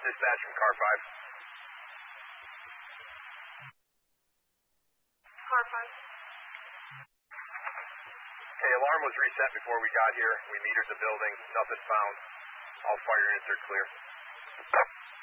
Dispatch from car 5. Car 5. Okay, alarm was reset before we got here. We metered the building. Nothing found. All fire units are clear.